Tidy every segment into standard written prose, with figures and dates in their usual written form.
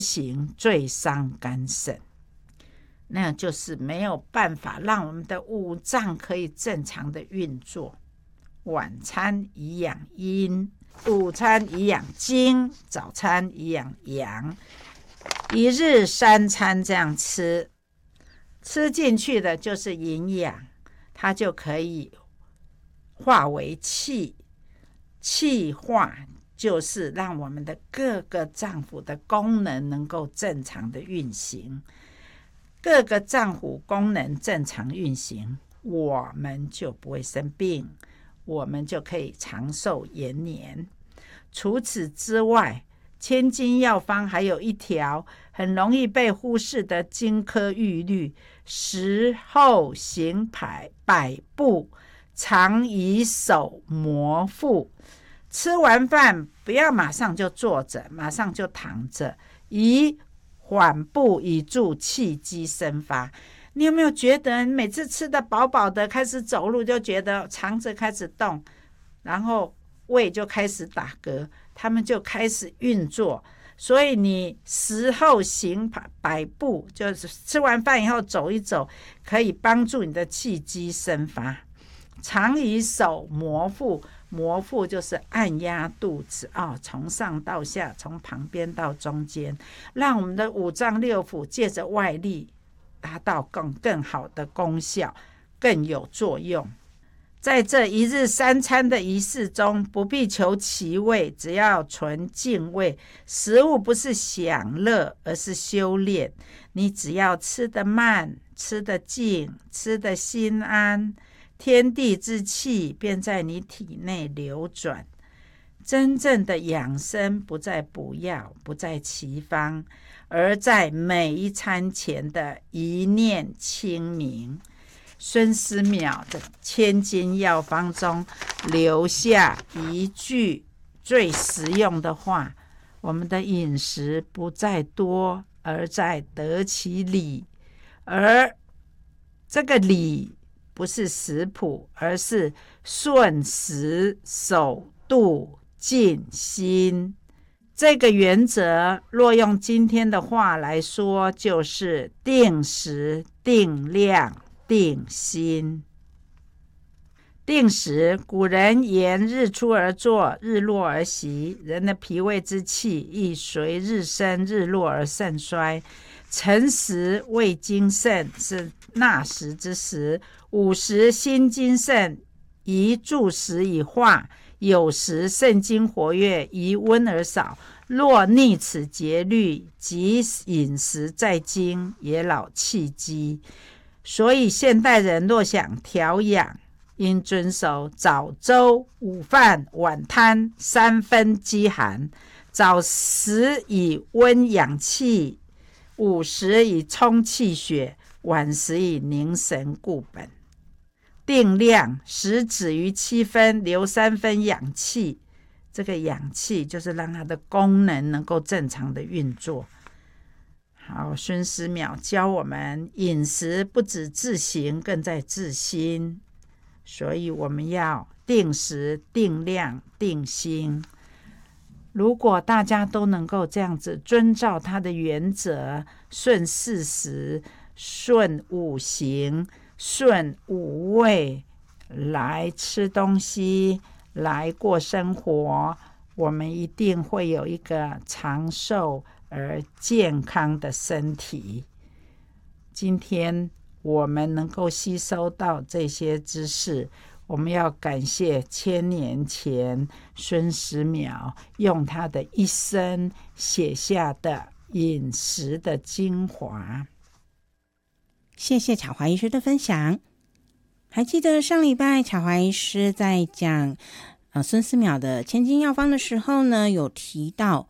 行最伤肝肾，那就是没有办法让我们的五脏可以正常的运作。晚餐以养阴，午餐以养精，早餐以养阳，一日三餐这样吃进去的就是营养，它就可以化为气，气化就是让我们的各个脏腑的功能能够正常的运行，各个脏腑功能正常运行，我们就不会生病，我们就可以长寿延年。除此之外，千金药方还有一条很容易被忽视的金科玉律：食后行百步，常以手摩腹。吃完饭不要马上就坐着，马上就躺着，以缓步以助气机生发。你有没有觉得每次吃得饱饱的，开始走路就觉得肠子开始动，然后胃就开始打嗝，他们就开始运作。所以你食后行百步，就是吃完饭以后走一走，可以帮助你的气机生发。常以手摩腹，摩腹就是按压肚子从上到下，从旁边到中间，让我们的五脏六腑借着外力达到更好的功效，更有作用。在这一日三餐的仪式中，不必求其味，只要纯净味。食物不是享乐，而是修炼。你只要吃得慢，吃得静，吃得心安，天地之气便在你体内流转。真正的养生不在补药，不在奇方，而在每一餐前的一念清明。孙思邈的千金药方中留下一句最实用的话：我们的饮食不在多，而在得其理。而这个理不是食谱，而是顺时守度静心。这个原则若用今天的话来说，就是定时、定量、定心。定时，古人言日出而作，日落而息，人的脾胃之气亦随日升日落而盛衰。辰时胃精盛，是纳食之时；午时心精盛，宜助食以化；酉时肾精活跃，宜温而少。若逆此节律，即饮食在精，也扰气机。所以现代人若想调养，应遵守早粥、午饭、晚餐三分饥寒。早食以温养气，午时以充气血，晚时以凝神固本。定量，食止于7分，留3分养气。这个养气就是让它的功能能够正常的运作。好，孙思邈教我们饮食不止自行，更在自心，所以我们要定时、定量、定心。如果大家都能够这样子遵照它的原则，顺四时、顺五行、顺五味来吃东西，来过生活，我们一定会有一个长寿而健康的身体。今天我们能够吸收到这些知识，我们要感谢1000年前孙思邈用他的一生写下的饮食的精华。 谢谢巧华医师的分享。还记得上礼拜巧华医师在讲孙思邈的千金药方的时候呢，有提到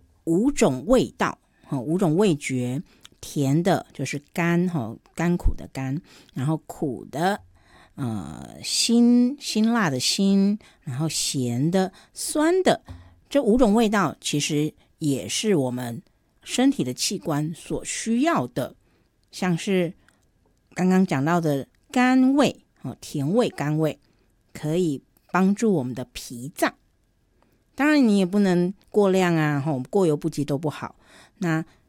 5种味道，5种味觉。甜的就是甘，甘苦的甘，然后苦的辛辣的辛，然后咸的酸的，这5种味道其实也是我们身体的器官所需要的。像是刚刚讲到的甘味，甜味甘味可以帮助我们的脾脏。当然你也不能过量啊，过犹不及都不好。那